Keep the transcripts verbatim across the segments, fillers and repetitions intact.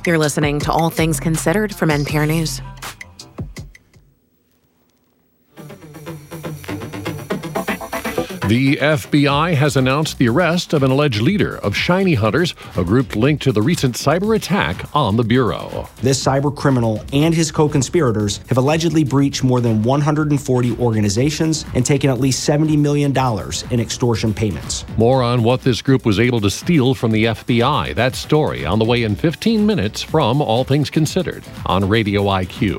You're listening to All Things Considered from N P R News. The F B I has announced the arrest of an alleged leader of Shiny Hunters, a group linked to the recent cyber attack on the Bureau. This cyber criminal and his co-conspirators have allegedly breached more than one hundred forty organizations and taken at least seventy million dollars in extortion payments. More on what this group was able to steal from the F B I. That story on the way in fifteen minutes from All Things Considered on Radio I Q.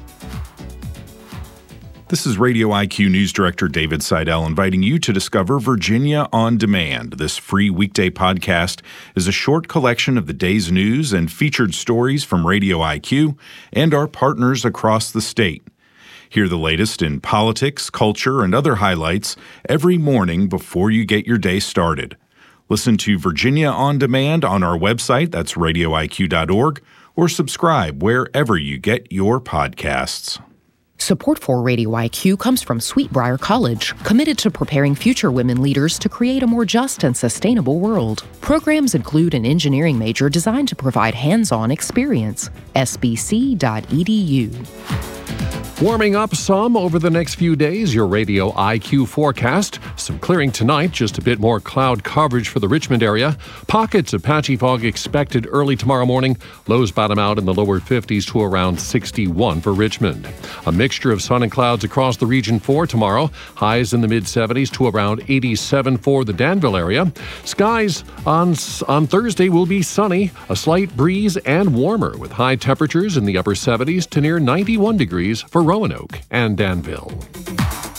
This is Radio I Q News Director David Seidel inviting you to discover Virginia on Demand. This free weekday podcast is a short collection of the day's news and featured stories from Radio I Q and our partners across the state. Hear the latest in politics, culture, and other highlights every morning before you get your day started. Listen to Virginia on Demand on our website, that's radio I Q dot org, or subscribe wherever you get your podcasts. Support for Radio I Q comes from Sweetbriar College, committed to preparing future women leaders to create a more just and sustainable world. Programs include an engineering major designed to provide hands-on experience. S B C dot E D U. Warming up some over the next few days, your Radio I Q forecast. Some clearing tonight, just a bit more cloud coverage for the Richmond area. Pockets of patchy fog expected early tomorrow morning. Lows bottom out in the lower fifties to around sixty-one for Richmond. A mixture of sun and clouds across the region for tomorrow. Highs in the mid-seventies to around eighty-seven for the Danville area. Skies on, on Thursday will be sunny, a slight breeze and warmer with high temperatures in the upper seventies to near ninety-one degrees for Roanoke and Danville.